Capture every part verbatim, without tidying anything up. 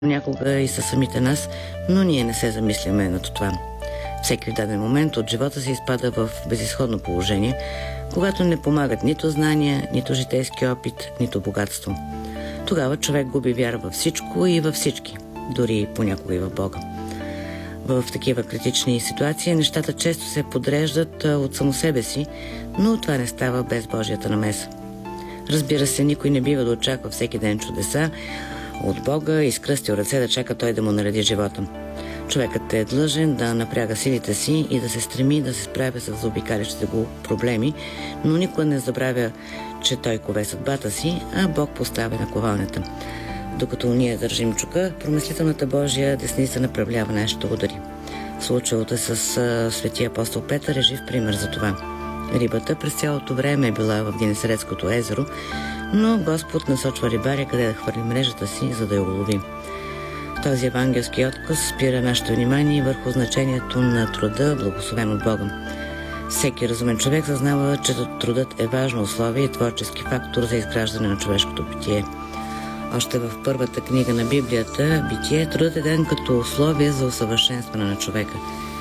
Някога и със самите нас, но ние не се замисляме над това. Всеки в даден момент от живота се изпада в безизходно положение, когато не помагат нито знания, нито житейски опит, нито богатство. Тогава човек губи вяра във всичко и във всички, дори понякога и в Бога. В такива критични ситуации нещата често се подреждат от само себе си, но това не става без Божията намеса. Разбира се, никой не бива да очаква всеки ден чудеса от Бога и с кръстил ръце да чака Той да му нареди живота. Човекът е длъжен да напряга силите си и да се стреми да се справя с заобикалящите го проблеми, но никога не забравя, че Той кове съдбата си, а Бог поставя наковалнята. Докато ние държим чука, промислителната Божия десница направлява нашите удари. Случилото с светия апостол Петър е жив пример за това. Рибата през цялото време е била в Генесаретското езеро, но Господ насочва рибаря къде да хвърли мрежата си, за да я улови. Този евангелски отказ спира нашето внимание върху значението на труда, благословен от Бога. Всеки разумен човек съзнава, че трудът е важно условие и творчески фактор за изграждане на човешкото битие. Още в първата книга на Библията, Битие, трудът е даден като условие за усъвършенстване на човека.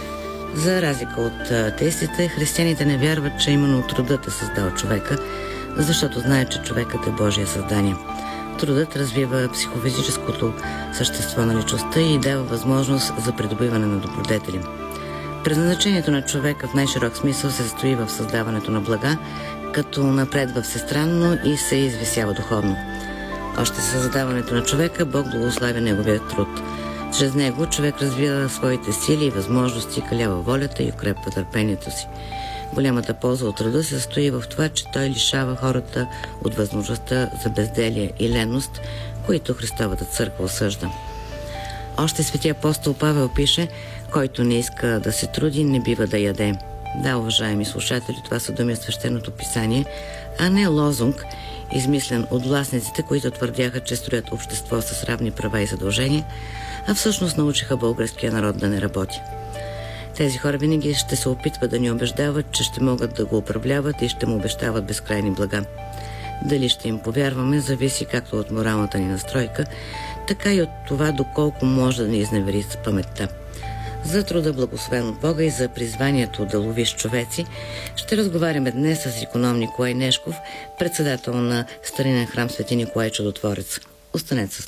За разлика от атеистите, християните не вярват, че именно трудът е създал човека, защото знаят, че човекът е Божие създание. Трудът развива психофизическото същество на личността и дава възможност за придобиване на добродетели. Предназначението на човека в най-широк смисъл се състои в създаването на блага, като напредва всестранно и се извисява духовно. Още със създаването на човека Бог благославя неговия труд. Чрез него човек развива своите сили и възможности, калява волята и укрепва търпението си. Голямата полза от труда се състои в това, че той лишава хората от възможността за безделие и леност, които Христовата църква осъжда. Още светия апостол Павел пише: който не иска да се труди, не бива да яде. Да, уважаеми слушатели, това са думи от свещеното писание, а не лозунг, измислен от властниците, които твърдяха, че строят общество с равни права и задължения, а всъщност научиха българския народ да не работи. Тези хора винаги ще се опитват да ни убеждават, че ще могат да го управляват и ще му обещават безкрайни блага. Дали ще им повярваме, зависи както от моралната ни настройка, така и от това доколко може да ни изневери с паметта. За труда, благословен от Бога, и за призванието да ловиш човеци ще разговаряме днес с иконом Николай Нешков, председател на старинен храм Свети Николай Чудотворец. Останете с нас.